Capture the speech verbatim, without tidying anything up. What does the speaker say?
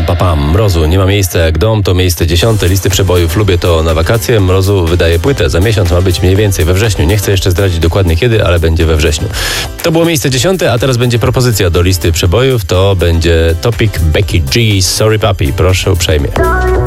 pa, pam. Mrozu, nie ma miejsca jak dom, to miejsce dziesiąte. Listy przebojów, lubię to na wakacje. Mrozu wydaje płytę. Za miesiąc ma być mniej więcej we wrześniu. Nie chcę jeszcze zdradzić dokładnie kiedy, ale będzie we wrześniu. To było miejsce dziesiąte, a teraz będzie propozycja do listy przebojów. To będzie Topic, Becky G, Sorry Papi. Proszę uprzejmie.